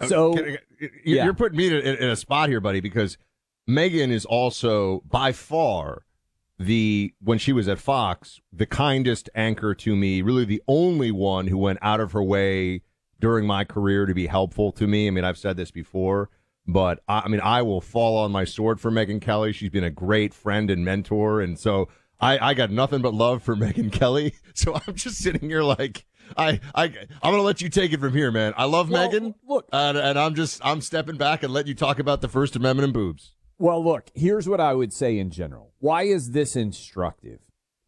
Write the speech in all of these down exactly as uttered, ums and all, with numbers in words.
So Can, you're yeah. putting me in, in a spot here, buddy, because Megan is also by far the, when she was at Fox, the kindest anchor to me, really the only one who went out of her way during my career to be helpful to me. I mean, I've said this before, but I, I mean, I will fall on my sword for Megyn Kelly. She's been a great friend and mentor. And so I, I got nothing but love for Megyn Kelly. So I'm just sitting here like, I, I, I'm going to let you take it from here, man. I love well, Megan. Look, and, and I'm just, I'm stepping back and letting you talk about the First Amendment and boobs. Well, look, here's what I would say in general. Why is this instructive?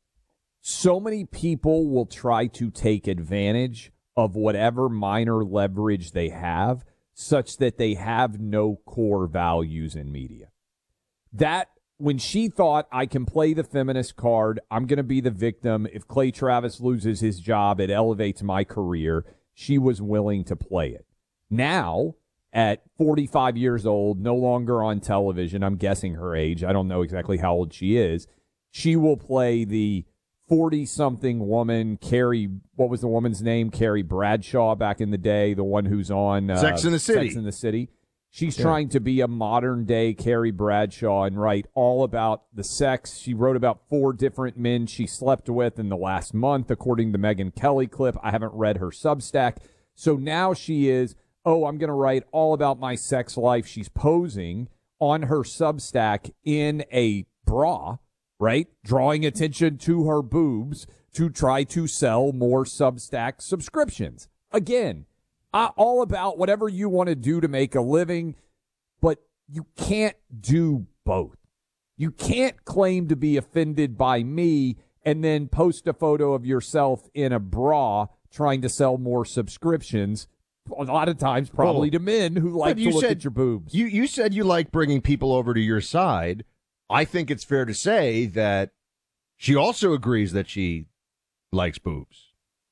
So many people will try to take advantage of whatever minor leverage they have such that they have no core values in media. That, when she thought, I can play the feminist card, I'm going to be the victim. If Clay Travis loses his job, it elevates my career. She was willing to play it. Now, at forty-five years old, no longer on television, I'm guessing her age. I don't know exactly how old she is. She will play the forty-something woman, Carrie, what was the woman's name? Carrie Bradshaw back in the day, the one who's on uh, Sex and the City. Sex and the City. She's Yeah. trying to be a modern-day Carrie Bradshaw and write all about the sex. She wrote about four different men she slept with in the last month, according to Megyn Kelly clip. I haven't read her Substack. So now she is, oh, I'm going to write all about my sex life. She's posing on her Substack in a bra, right? Drawing attention to her boobs to try to sell more Substack subscriptions. Again, I, all about whatever you want to do to make a living, but you can't do both. You can't claim to be offended by me and then post a photo of yourself in a bra trying to sell more subscriptions, a lot of times probably Oh. to men who like But to you look said- at your boobs. You you said you like bringing people over to your side. I think it's fair to say that she also agrees that she likes boobs,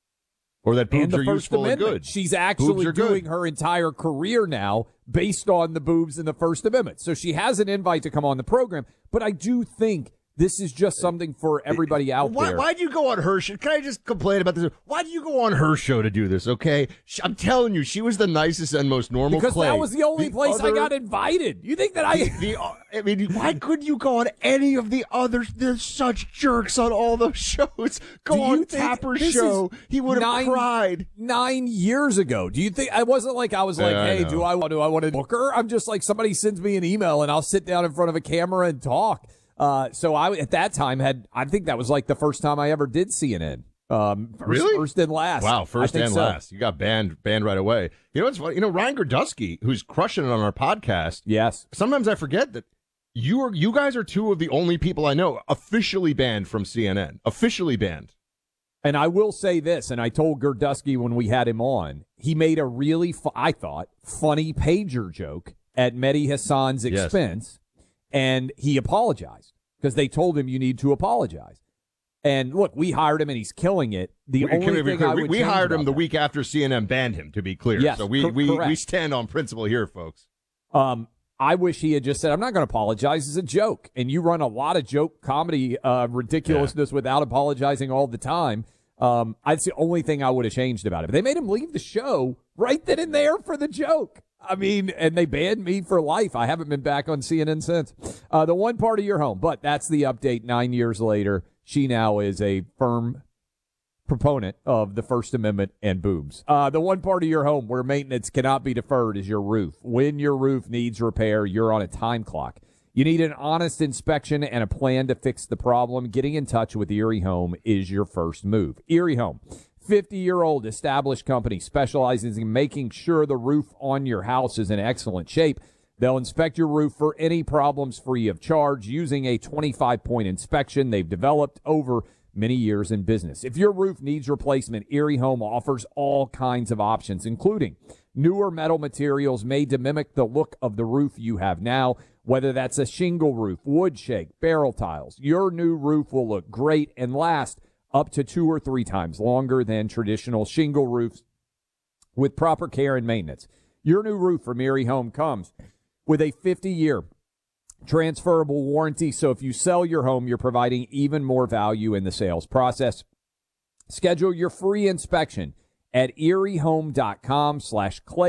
or that boobs and the are First useful Amendment. and good. She's Boobs actually are good. doing her entire career now based on the boobs in the First Amendment. So she has an invite to come on the program, but I do think this is just something for everybody out Why, there. why'd you go on her show? Can I just complain about this? Why do you go on her show to do this, okay? She, I'm telling you, she was the nicest and most normal because Clay. that was the only place I other- got invited. You think that I... The, the, uh, I mean, why couldn't you go on any of the others? There's such jerks on all those shows. Go Do you on think Tapper's this show. is He would have nine- cried. Nine years ago. Do you think I wasn't like I was like, Yeah, I hey, know. do I want do I want to book her? I'm just like somebody sends me an email and I'll sit down in front of a camera and talk. Uh, so I at that time had I think that was like the first time I ever did C N N. Um, first, Really? First and last. Wow, I first think and so. last. You got banned banned right away. You know what's funny? You know, Ryan Gerdusky, who's crushing it on our podcast. Yes. Sometimes I forget that you are you guys are two of the only people I know officially banned from C N N. Officially banned. And I will say this, and I told Gerdusky when we had him on, he made a really, fu- I thought, funny pager joke at Mehdi Hassan's Yes. expense, and he apologized because they told him you need to apologize. And look, we hired him, and he's killing it. The We- only can we be thing clear? I we, would we change hired him about the that- week after C N N banned him, to be clear. Yes, so we, cor- we, we correct. stand on principle here, folks. Um, I wish he had just said, I'm not going to apologize. It's a joke. And you run a lot of joke comedy uh, ridiculousness without apologizing all the time. Um, that's the only thing I would have changed about it. But they made him leave the show right then and there for the joke. I mean, and they banned me for life. I haven't been back on C N N since. Uh, the one part of your home. But that's the update nine years later. She now is a firm proponent of the First Amendment and boobs. Uh, the one part of your home where maintenance cannot be deferred is your roof. When your roof needs repair, you're on a time clock. You need an honest inspection and a plan to fix the problem. Getting in touch with Erie Home is your first move. Erie Home, fifty-year-old established company specializes in making sure the roof on your house is in excellent shape. They'll inspect your roof for any problems free of charge using a twenty-five point inspection they've developed over many years in business. If your roof needs replacement, Erie Home offers all kinds of options, including newer metal materials made to mimic the look of the roof you have now, whether that's a shingle roof, wood shake, barrel tiles. Your new roof will look great and last up to two or three times longer than traditional shingle roofs with proper care and maintenance. Your new roof from Erie Home comes with a fifty-year transferable warranty, so if you sell your home, you're providing even more value in the sales process. Schedule your free inspection at eriehome.com slash clay.